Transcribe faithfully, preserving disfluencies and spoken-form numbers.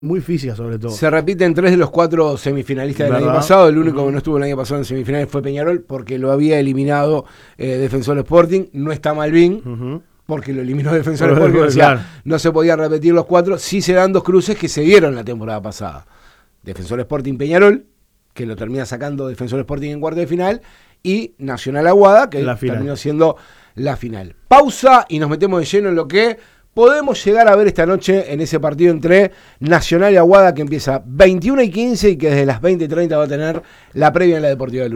Muy física sobre todo. Se repiten tres de los cuatro semifinalistas del ¿verdad? año pasado. El único Uh-huh. que no estuvo el año pasado en semifinales fue Peñarol, porque lo había eliminado eh, Defensor Sporting. No está Malvin, uh-huh. porque lo eliminó Defensor uh-huh. Sporting. O sea, claro. no se podían repetir los cuatro. Sí se dan dos cruces que se dieron la temporada pasada. Defensor Sporting Peñarol, que lo termina sacando Defensor Sporting en cuarto de final, y Nacional Aguada, que terminó siendo la final. Pausa y nos metemos de lleno en lo que podemos llegar a ver esta noche en ese partido entre Nacional y Aguada, que empieza veintiuno y quince y que desde las veinte y treinta va a tener la previa en la Deportiva del Uruguay.